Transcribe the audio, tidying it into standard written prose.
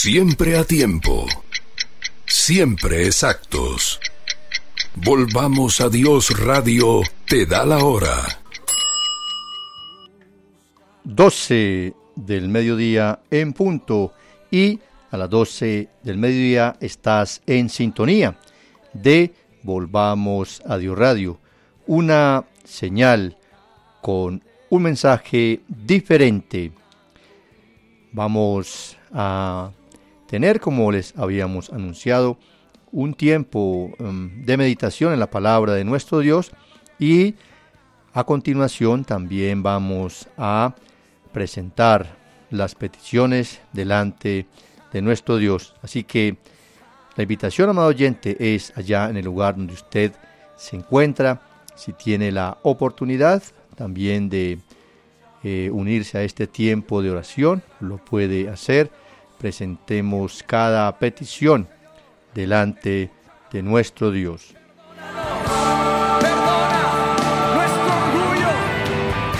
Siempre a tiempo, siempre exactos. Volvamos a Dios Radio, te da la hora. 12 del mediodía en punto, y a las 12 del mediodía estás en sintonía de Volvamos a Dios Radio, una señal con un mensaje diferente. Vamos a tener, como les habíamos anunciado, un tiempo de meditación en la palabra de nuestro Dios, y a continuación también vamos a presentar las peticiones delante de nuestro Dios. Así que la invitación, amado oyente, es allá en el lugar donde usted se encuentra. Si tiene la oportunidad también de unirse a este tiempo de oración, lo puede hacer. Presentemos cada petición delante de nuestro Dios.